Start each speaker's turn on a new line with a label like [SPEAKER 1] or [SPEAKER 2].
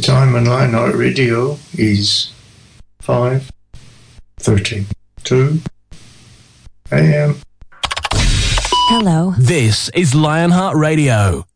[SPEAKER 1] time on Lionheart Radio is 5:32 a.m.
[SPEAKER 2] Hello.
[SPEAKER 3] This is Lionheart Radio.